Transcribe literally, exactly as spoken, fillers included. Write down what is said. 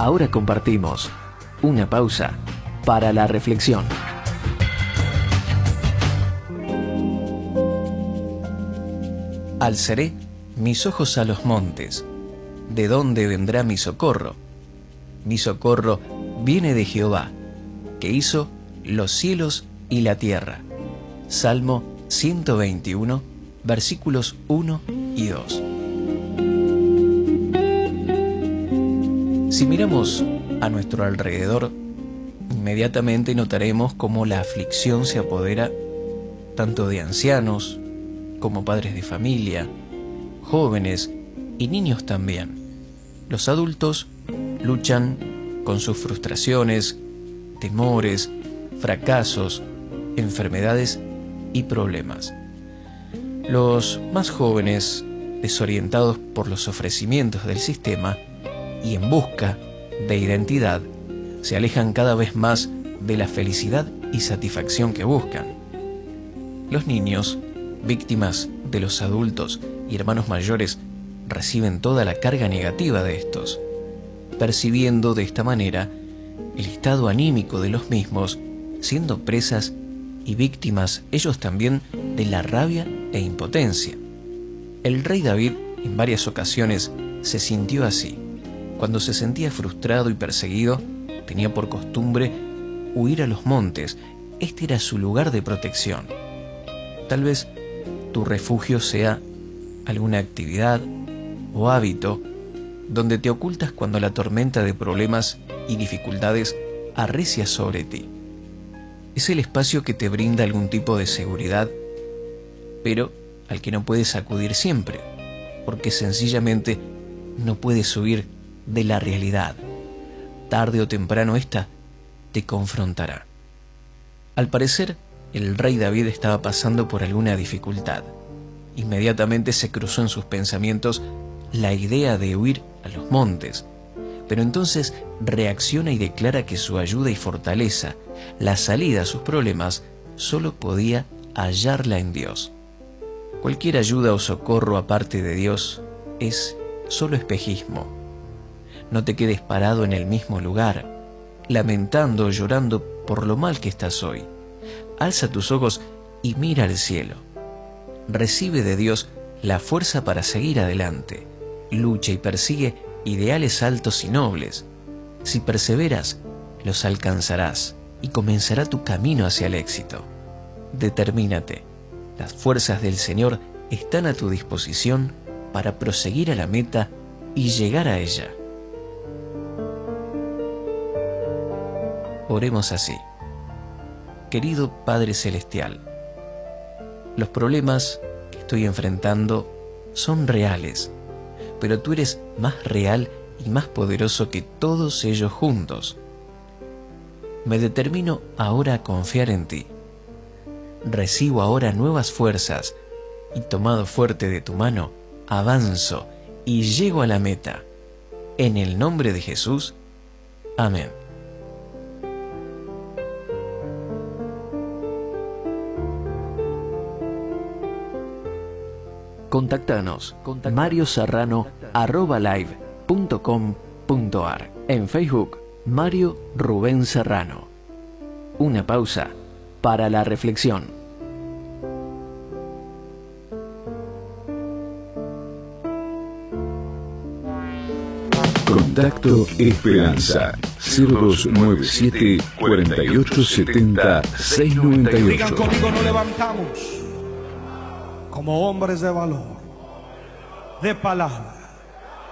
Ahora compartimos una pausa para la reflexión. Alzaré mis ojos a los montes. ¿De dónde vendrá mi socorro? Mi socorro viene de Jehová, que hizo los cielos y la tierra. Salmo ciento veintiuno, versículos uno y dos. Si miramos a nuestro alrededor, inmediatamente notaremos cómo la aflicción se apodera tanto de ancianos como padres de familia, jóvenes y niños también. Los adultos luchan con sus frustraciones, temores, fracasos, enfermedades y problemas. Los más jóvenes, desorientados por los ofrecimientos del sistema y en busca de identidad, se alejan cada vez más de la felicidad y satisfacción que buscan. Los niños, víctimas de los adultos y hermanos mayores, reciben toda la carga negativa de estos, percibiendo de esta manera el estado anímico de los mismos, siendo presas y víctimas ellos también de la rabia e impotencia. El rey David en varias ocasiones se sintió así. Cuando se sentía frustrado y perseguido, tenía por costumbre huir a los montes. Este era su lugar de protección. Tal vez tu refugio sea alguna actividad o hábito donde te ocultas cuando la tormenta de problemas y dificultades arrecia sobre ti. Es el espacio que te brinda algún tipo de seguridad, pero al que no puedes acudir siempre, porque sencillamente no puedes huir de la realidad. Tarde o temprano esta te confrontará. Al parecer, el rey David estaba pasando por alguna dificultad. Inmediatamente se cruzó en sus pensamientos la idea de huir a los montes, pero entonces reacciona y declara que su ayuda y fortaleza, la salida a sus problemas, solo podía hallarla en Dios. Cualquier ayuda o socorro aparte de Dios es solo espejismo. No te quedes parado en el mismo lugar, lamentando o llorando por lo mal que estás hoy. Alza tus ojos y mira al cielo. Recibe de Dios la fuerza para seguir adelante. Lucha y persigue ideales altos y nobles. Si perseveras, los alcanzarás y comenzará tu camino hacia el éxito. Determínate. Las fuerzas del Señor están a tu disposición para proseguir a la meta y llegar a ella. Oremos así. Querido Padre Celestial, los problemas que estoy enfrentando son reales, pero tú eres más real y más poderoso que todos ellos juntos. Me determino ahora a confiar en ti. Recibo ahora nuevas fuerzas y, tomado fuerte de tu mano, avanzo y llego a la meta. En el nombre de Jesús. Amén. Contactanos con mario serrano arroba live punto com punto ar. En Facebook, Mario Rubén Serrano. Una pausa para la reflexión. Contacto Esperanza cero dos nueve siete, cuatro ocho siete cero, seis nueve ocho. Digan conmigo, nos levantamos como hombres de valor, de palabra,